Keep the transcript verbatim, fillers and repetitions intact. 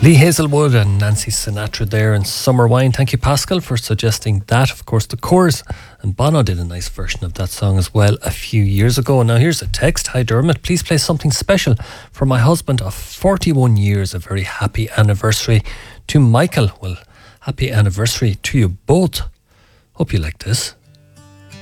Lee Hazelwood and Nancy Sinatra there in Summer Wine. Thank you, Pascal, for suggesting that. Of course, the Coors and Bono did a nice version of that song as well a few years ago. Now here's a text. Hi Dermot, please play something special for my husband of forty-one years. A very happy anniversary to Michael. Well, happy anniversary to you both. Hope you like this.